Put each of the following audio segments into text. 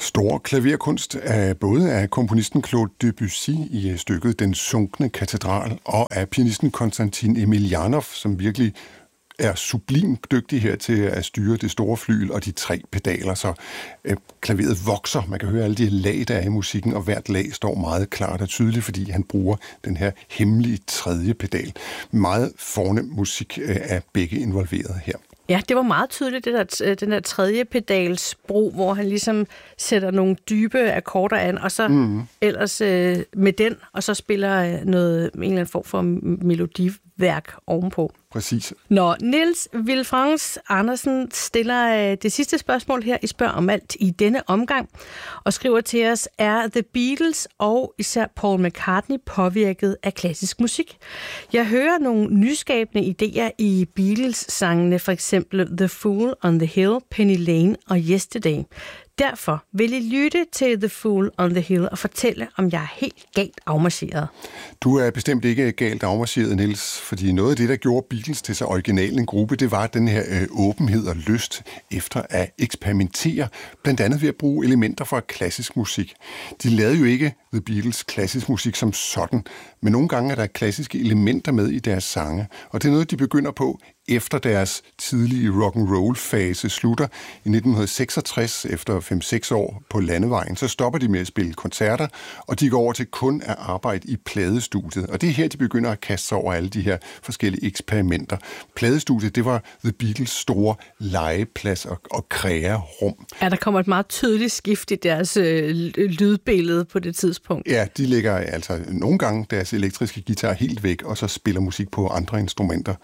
Stor klaverkunst er både af komponisten Claude Debussy i stykket Den sunkne katedral, og af pianisten Konstantin Emiljanov, som virkelig er sublimt dygtig her til at styre det store flyl og de 3 pedaler, så klaveret vokser. Man kan høre alle de lag, der er i musikken, og hvert lag står meget klart og tydeligt, fordi han bruger den her hemmelige 3. pedal. Meget fornem musik er begge involveret her. Ja, det var meget tydeligt, den der 3. pedals brug, hvor han ligesom sætter nogle dybe akkorder an, og så ellers med den, og så spiller en eller anden form for melodiværk ovenpå. Præcis. Når Niels Villefranche Andersen stiller det sidste spørgsmål her i Spørg om alt i denne omgang, og skriver til os, er The Beatles og især Paul McCartney påvirket af klassisk musik? Jeg hører nogle nyskabende idéer i Beatles-sangene, for eksempel The Fool on the Hill, Penny Lane og Yesterday. Derfor vil I lytte til The Fool on the Hill og fortælle, om jeg er helt galt afmarcheret. Du er bestemt ikke galt afmarcheret, Niels, fordi noget af det, der gjorde Beatles til så original en gruppe, det var den her åbenhed og lyst efter at eksperimentere, blandt andet ved at bruge elementer fra klassisk musik. De lavede jo ikke The Beatles klassisk musik som sådan, men nogle gange er der klassiske elementer med i deres sange, og det er noget, de begynder på efter deres tidlige rock'n'roll-fase slutter i 1966, efter 5-6 år på landevejen, så stopper de med at spille koncerter, og de går over til kun at arbejde i pladestudiet. Og det er her, de begynder at kaste sig over alle de her forskellige eksperimenter. Pladestudiet, det var The Beatles store legeplads og krearum. Ja, der kommer et meget tydeligt skift i deres lydbillede på det tidspunkt. Ja, de lægger altså nogle gange deres elektriske guitar helt væk, og så spiller musik på andre instrumenter.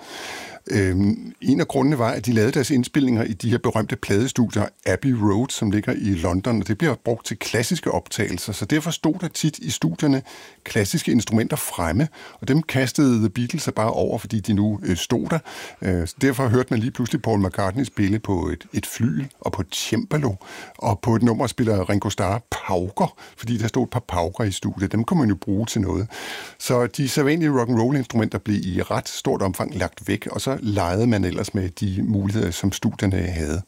En af grundene var, at de lavede deres indspilninger i de her berømte pladestudier Abbey Road, som ligger i London, og det bliver brugt til klassiske optagelser, så derfor stod der tit i studierne klassiske instrumenter fremme, og dem kastede The Beatles sig bare over, fordi de nu stod der. Derfor hørte man lige pludselig Paul McCartney spille på et flyl og på et cembalo, og på et nummer spiller Ringo Starr pauker, fordi der stod et par pauker i studiet. Dem kunne man jo bruge til noget. Så de sædvanlige rock'n'roll-instrumenter blev i ret stort omfang lagt væk, og så legede man ellers med de muligheder, som studierne havde.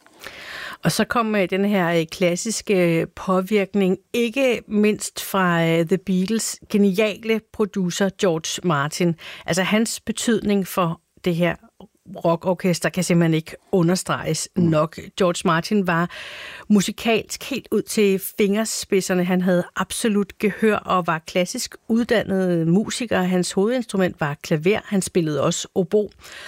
Og så kom den her klassiske påvirkning, ikke mindst fra The Beatles' geniale producer George Martin. Altså hans betydning for det her rockorkester kan simpelthen ikke understreges nok. George Martin var musikalsk helt ud til fingerspidserne. Han havde absolut gehør og var klassisk uddannet musiker. Hans hovedinstrument var klaver. Han spillede også obo.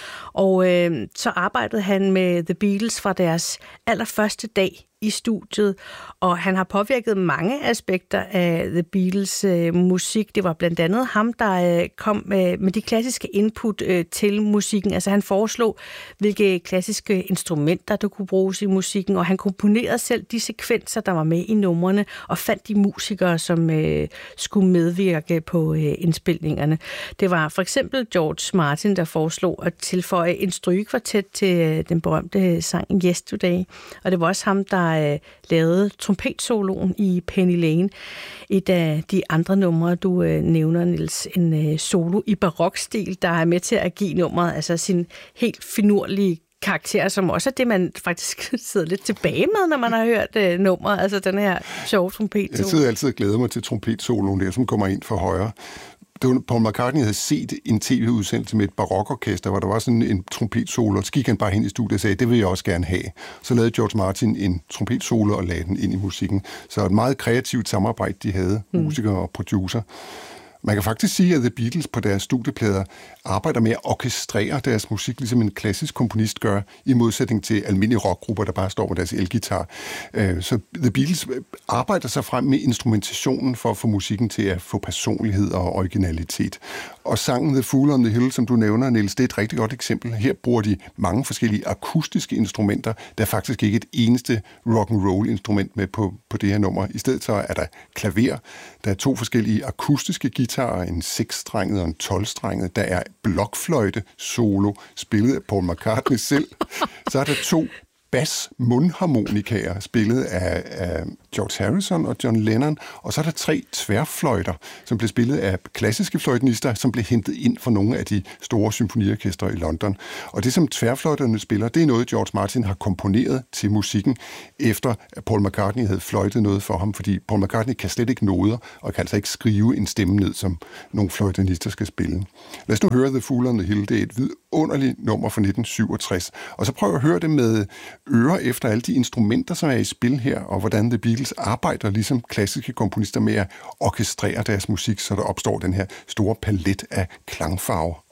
Og så arbejdede han med The Beatles fra deres allerførste dag i studiet, og han har påvirket mange aspekter af The Beatles musik. Det var blandt andet ham, der kom med de klassiske input til musikken. Altså han foreslog, hvilke klassiske instrumenter, der kunne bruges i musikken, og han komponerede selv de sekvenser, der var med i numrene, og fandt de musikere, som skulle medvirke på indspilningerne. Det var for eksempel George Martin, der foreslog at tilføje en strygekvartet til den berømte sang Yesterday, og det var også ham, der lavede trompetsoloen i Penny Lane. Et af de andre numre, du nævner, Niels, en solo i barokstil, der er med til at give nummeret altså sin helt finurlige karakter, som også er det, man faktisk sidder lidt tilbage med, når man har hørt nummeret, altså den her sjove trompetsolo. Jeg sidder altid og glæder mig til trompetsoloen der, som kommer ind for højre. Paul McCartney havde set en tv-udsendelse med et barokorkester, hvor der var sådan en trompetsolo, og så gik han bare hen i studiet og sagde, det vil jeg også gerne have. Så lavede George Martin en trompetsolo og lagde den ind i musikken. Så et meget kreativt samarbejde, de havde, musikere og producer. Man kan faktisk sige, at The Beatles på deres studieplader arbejder med at orkestrere deres musik, ligesom en klassisk komponist gør, i modsætning til almindelige rockgrupper, der bare står med deres elgitar. Så The Beatles arbejder sig frem med instrumentationen for at få musikken til at få personlighed og originalitet. Og sangen The Fool on the Hill, som du nævner, Niels, det er et rigtig godt eksempel. Her bruger de mange forskellige akustiske instrumenter. Der er faktisk ikke et eneste rock'n'roll-instrument med på det her nummer. I stedet så er der klaver, der er 2 forskellige akustiske guitarer, en 6-strenget og en 12-strenget. Der er blokfløjte solo, spillet af Paul McCartney selv. Så er der 2 bas-mundharmonikaer, spillet af George Harrison og John Lennon, og så er der 3 tværfløjter, som blev spillet af klassiske fløjtenister, som blev hentet ind fra nogle af de store symfoniorkestre i London. Og det, som tværfløjterne spiller, det er noget, George Martin har komponeret til musikken, efter at Paul McCartney havde fløjtet noget for ham, fordi Paul McCartney kan slet ikke noder, og kan altså ikke skrive en stemme ned, som nogle fløjtenister skal spille. Lad os nu høre The Fool on the Hill. Det er et vidunderligt nummer fra 1967. Og så prøv at høre det med ører efter alle de instrumenter, som er i spil her, og hvordan The Beatles arbejder ligesom klassiske komponister med at orkestrere deres musik, så der opstår den her store palet af klangfarver.